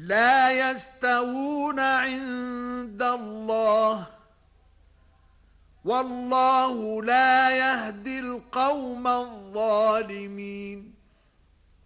لا يستوون عند الله والله لا يهدي القوم الظالمين